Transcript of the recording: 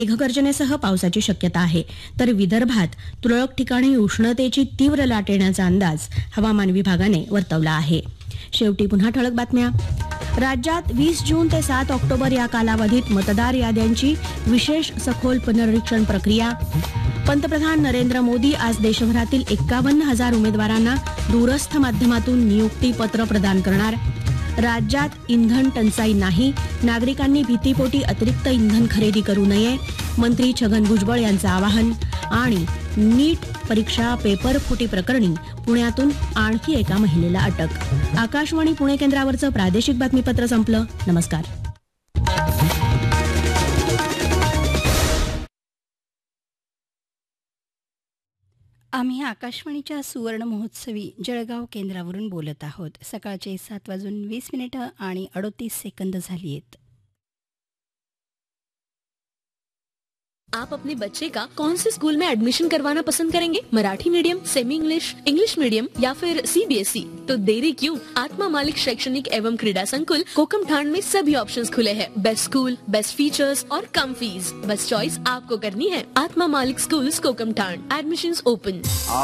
मेघगर्जनेसह पावसाची शक्यता आहे, तर विदर्भात तुरळक ठिकाणी उष्णतेची तीव्र लाट येण्याचा अंदाज हवामान विभागाने वर्तवला आहे. शेवटी पुन्हा ठळक बातम्या. राज्यात 20 जून ते 7 ऑक्टोबर या कालावधीत मतदार याद्यांची विशेष सखोल पुनरीक्षण प्रक्रिया. पंतप्रधान नरेंद्र मोदी आज देशभरातील 51,000 उमेदवारांना दूरस्थ माध्यमातून नियुक्तीपत्र प्रदान करणार. राज्यात इंधन टंचाई नाही, नागरिकांनी भीतीपोटी अतिरिक्त इंधन खरेदी करू नये, मंत्री छगन भुजबळ यांचं आवाहन. आणि नीट परीक्षा पेपर फुटी प्रकरणी पुण्यातून आणखी एका महिलेला अटक. आकाशवाणी पुणे केंद्रावरचं प्रादेशिक बातमीपत्र संपलं. नमस्कार. आम्ही आकाशवाणीच्या सुवर्ण महोत्सवी जळगाव केंद्रावरून बोलत आहोत. सकाळचे 7:20 आणि 38 सेकंद झाली आहेत. आप अपने बच्चे का कौन से स्कूल में एडमिशन करवाना पसंद करेंगे? Marathi medium, semi English, English medium या फिर CBSE? तो देरी क्यों? आत्मा मालिक शैक्षणिक एवं क्रीड़ा संकुल कोकमठाण में सभी ऑप्शंस खुले हैं. बेस्ट स्कूल, बेस्ट फीचर्स और कम फीस. बस चॉइस आपको करनी है. आत्मा मालिक स्कूल्स कोकमठाण. Admissions open.